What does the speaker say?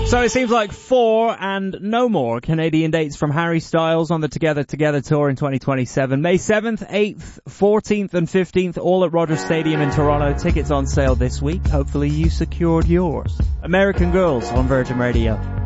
So it seems like 4 and no more Canadian dates from Harry Styles on the Together Together tour in 2027. May 7th, 8th, 14th and 15th, all at Rogers Stadium in Toronto. Tickets on sale this week. Hopefully you secured yours. American Girls on Virgin Radio.